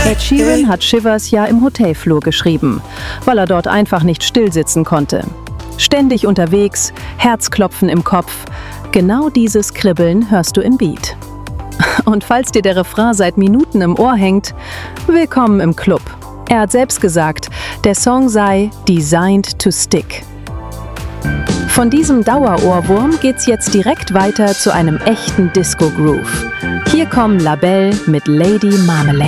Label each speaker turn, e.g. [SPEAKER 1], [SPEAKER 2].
[SPEAKER 1] Ed Sheeran hat Shivers ja im Hotelflur geschrieben, weil er dort einfach nicht stillsitzen konnte. Ständig unterwegs, Herzklopfen im Kopf. Genau dieses Kribbeln hörst du im Beat. Und falls dir der Refrain seit Minuten im Ohr hängt, willkommen im Club. Er hat selbst gesagt, der Song sei designed to stick. Von diesem Dauerohrwurm geht's jetzt direkt weiter zu einem echten Disco-Groove. Hier kommen Labelle mit Lady Marmalade.